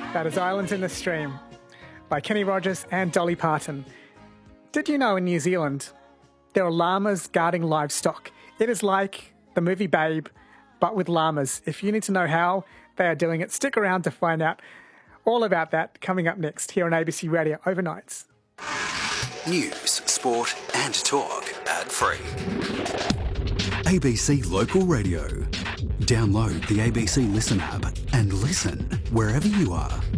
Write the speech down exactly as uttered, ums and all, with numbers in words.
That is Islands in the Stream by Kenny Rogers and Dolly Parton. Did you know in New Zealand there are llamas guarding livestock? It is like the movie Babe, but with llamas. If you need to know how they are doing it, stick around to find out all about that coming up next here on A B C Radio Overnights. News, sport and talk ad-free. A B C Local Radio. Download the A B C Listen app and listen wherever you are.